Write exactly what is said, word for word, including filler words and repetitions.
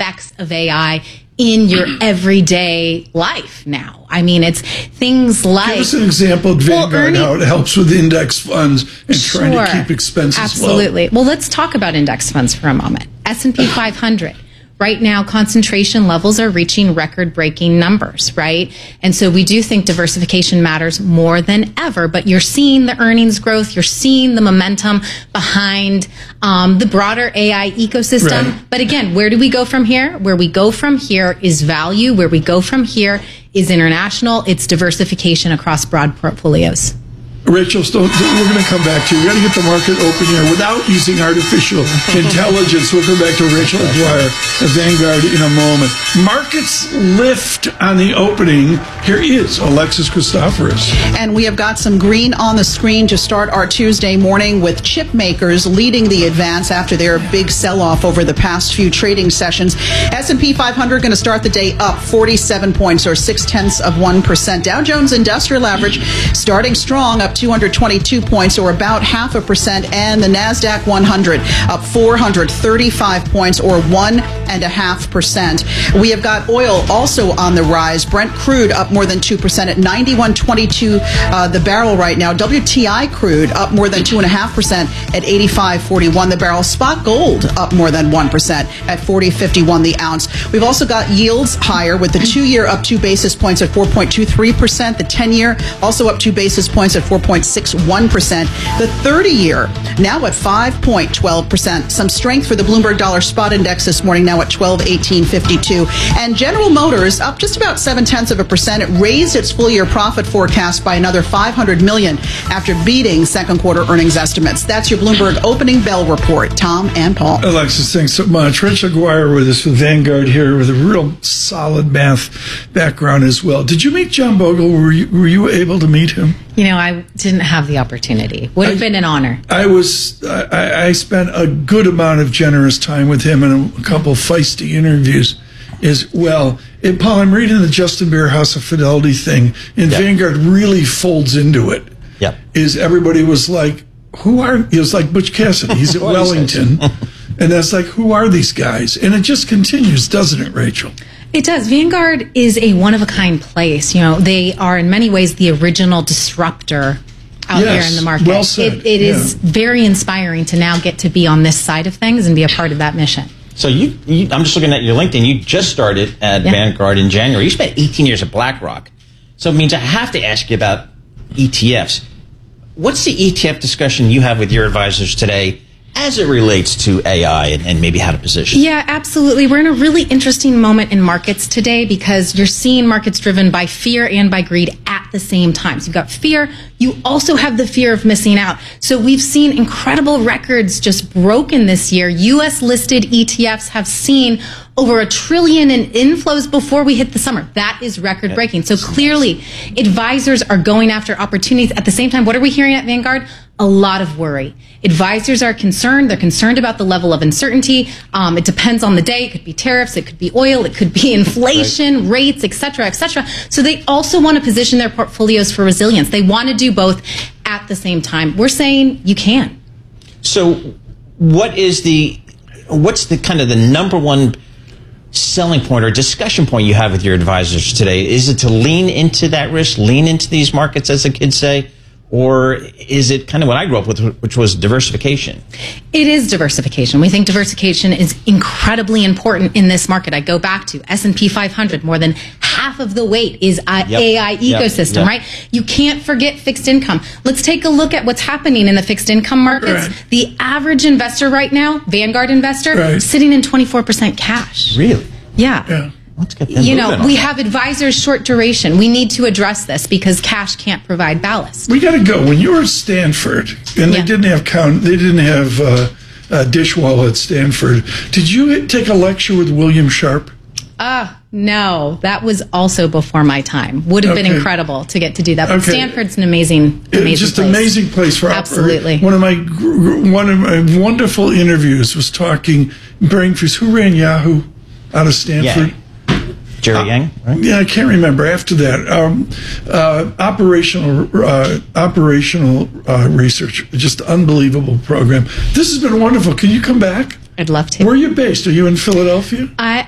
effects of A I in your everyday life now. I mean, it's things like... Give us an example of Vanguard, well, earning, how it helps with index funds and sure, trying to keep expenses absolutely. low. Well, let's talk about index funds for a moment. S and P five hundred. Right now, concentration levels are reaching record-breaking numbers, right? And so we do think diversification matters more than ever, but you're seeing the earnings growth, you're seeing the momentum behind um, the broader A I ecosystem. Right. But again, where do we go from here? Where we go from here is value. Where we go from here is international. It's diversification across broad portfolios. Rachel, so we're going to come back to you. We're going to get the market open here without using artificial intelligence. We'll come back to Rachel Aguirre at Vanguard in a moment. Markets lift on the opening. Here is Alexis Christoforous. And we have got some green on the screen to start our Tuesday morning with chip makers leading the advance after their big sell-off over the past few trading sessions. S and P five hundred going to start the day up forty-seven points or six-tenths of one percent. Dow Jones Industrial Average starting strong, up two hundred twenty-two points or about half a percent, and the NASDAQ one hundred up four hundred thirty-five points or one and a half percent. We have got oil also on the rise. Brent crude up more than two percent at ninety-one twenty-two uh, the barrel right now. W T I crude up more than two and a half percent at eighty-five forty-one the barrel. Spot gold up more than one percent at forty fifty-one the ounce. We've also got yields higher with the two-year up two basis points at four point two three percent. The ten-year also up two basis points at four point six one percent. The thirty-year now at five point one two percent. Some strength for the Bloomberg Dollar Spot Index this morning, now at twelve eighteen fifty-two. And General Motors up just about seven tenths of a percent. It raised its full-year profit forecast by another five hundred million dollars after beating second quarter earnings estimates. That's your Bloomberg opening bell report. Tom and Paul. Alexis, thanks so much. Rich Aguirre with us with Vanguard here with a real solid math background as well. Did you meet John Bogle? Were you, were you able to meet him? You know, I didn't have the opportunity. Would have I, been an honor. I was. I, I spent a good amount of generous time with him and a couple feisty interviews as well. And Paul, I'm reading the Justin Beer House of Fidelity thing, and yep. Vanguard really folds into it. Yep. Is everybody was like, who are? It was like Butch Cassidy. He's at Wellington, and that's like, who are these guys? And it just continues, doesn't it, Rachel? It does. Vanguard is a one-of-a-kind place. You know, they are in many ways the original disruptor out yes, there in the market. Well said. It, it yeah. is very inspiring to now get to be on this side of things and be a part of that mission. So you, you I'm just looking at your LinkedIn. You just started at yeah. Vanguard in January. You spent eighteen years at BlackRock. So it means I have to ask you about E T Fs. What's the E T F discussion you have with your advisors today as it relates to A I and, and maybe how to position? Yeah, absolutely. We're in a really interesting moment in markets today because you're seeing markets driven by fear and by greed at the same time. So you've got fear. You also have the fear of missing out. So we've seen incredible records just broken this year. U S listed E T Fs have seen over a trillion in inflows before we hit the summer. That is record breaking. So clearly advisors are going after opportunities. At the same time, what are we hearing at Vanguard? A lot of worry. Advisors are concerned. They're concerned about the level of uncertainty. Um, it depends on the day. It could be tariffs. It could be oil. It could be inflation, right. rates, et cetera, et cetera. So they also want to position their portfolios for resilience. They want to do both at the same time. We're saying you can. So what is the, what's the kind of the number one selling point or discussion point you have with your advisors today? Is it to lean into that risk, lean into these markets, as the kids say? Or is it kind of what I grew up with, which was diversification? It is diversification. We think diversification is incredibly important in this market. I go back to S and P five hundred. More than half of the weight is a yep. A I ecosystem, yep. Yep. right? You can't forget fixed income. Let's take a look at what's happening in the fixed income markets. Right. The average investor right now, Vanguard investor, right. sitting in twenty-four percent cash. Really? Yeah. Yeah. Let's get them you know, we that. have advisors short duration. We need to address this because cash can't provide ballast. We got to go. When you were at Stanford, and yeah. they didn't have count, they didn't have uh, uh, Dishwall at Stanford. Did you take a lecture with William Sharpe? Ah, uh, no. That was also before my time. Would have okay. been incredible to get to do that. But okay. Stanford's an amazing, amazing it's just place. amazing place for absolutely. One of my one of my wonderful interviews was talking brain-freeze. Who ran Yahoo out of Stanford? Yeah. Jerry uh, Yang, right? Yeah, I can't remember. After that, um, uh, operational uh, operational uh, research, just unbelievable program. This has been wonderful. Can you come back? I'd love to. Where are you based? Are you in Philadelphia? I,